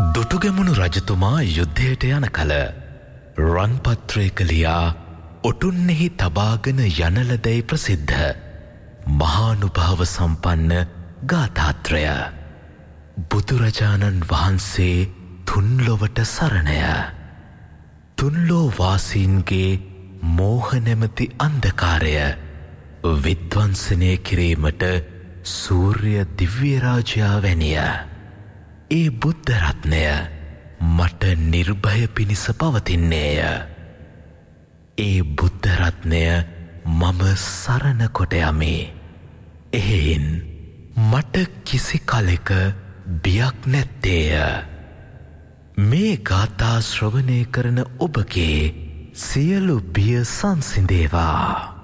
දුටුගැමුණු රජතුමා යුද්ධයට යන කල රන්පත්‍රයක ලියා ඔටුන්නෙහි තබාගෙන යනලදැයි ප්‍රසිද්ධ මහානුභාව සම්පන්න ගාථාත්‍රය බුදුරජාණන් වහන්සේ තුන්ලොවට සරණය තුන්ලෝ වාසීන්ගේ මෝහනැමති අන්ධකාරය විද්වංසනය කිරීමට සූර්ය දිව්‍යරාජයා වැනිය ඒ බුද්ධරත්නය මට නිර්භය පිණිස පවතින්නේය ඒ බුද්ධරත්නය මම සරණ කොට යමි එහෙයින් මට කිසි කලෙක බියක් නැත්තේය මේ ගාථා ශ්‍රවණය කරන ඔබගේ සියලු බිය සංසිඳේවා